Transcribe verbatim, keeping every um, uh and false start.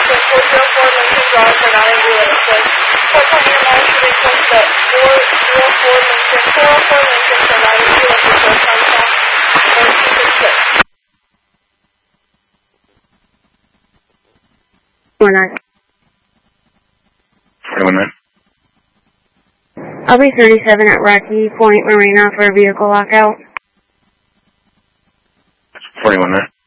four zero four Lincoln Drive, Rhode Island, U S A. Port Company nine to request that four zero four Lincoln, four oh four Lincoln, Rhode Island, U S A, contact one two six six. One nine. One nine. I'll be thirty-seven at Rocky Point Marina for a vehicle lockout. Forty-one nine.